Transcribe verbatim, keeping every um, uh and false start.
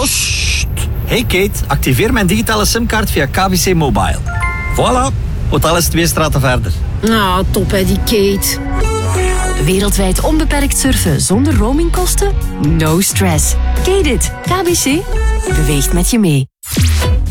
Sst. Hey Kate, activeer mijn digitale simkaart via K B C Mobile. Voilà, hotel is twee straten verder. Nou, top hè, die Kate. Wereldwijd onbeperkt surfen zonder roamingkosten? No stress. Kate it. K B C beweegt met je mee.